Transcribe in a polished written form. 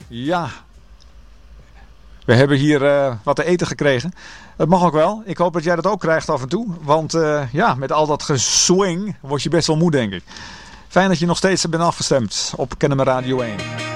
Ja, we hebben hier wat te eten gekregen. Dat mag ook wel. Ik hoop dat jij dat ook krijgt af en toe. Want ja, met al dat geswing word je best wel moe, denk ik. Fijn dat je nog steeds bent afgestemd op Kennemer Radio 1.